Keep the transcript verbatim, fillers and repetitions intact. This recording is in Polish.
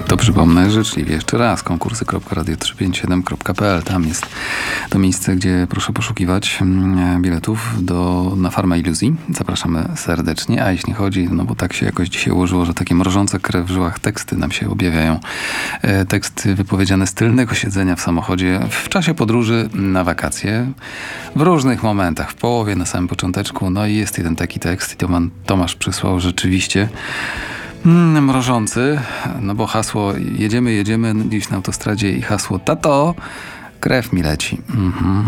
To przypomnę życzliwie jeszcze raz konkursy kropka radio trzysta pięćdziesiąt siedem kropka p l. Tam jest to miejsce, gdzie proszę poszukiwać biletów do, na Farmę Iluzji. Zapraszamy serdecznie. A jeśli chodzi, no bo tak się jakoś dzisiaj ułożyło, że takie mrożące krew w żyłach teksty nam się objawiają. E, teksty wypowiedziane z tylnego siedzenia w samochodzie w czasie podróży na wakacje. W różnych momentach. W połowie, na samym począteczku. No i jest jeden taki tekst i to man Tomasz przysłał rzeczywiście Mm, mrożący, no bo hasło jedziemy, jedziemy gdzieś na autostradzie i hasło tato, krew mi leci. Mhm.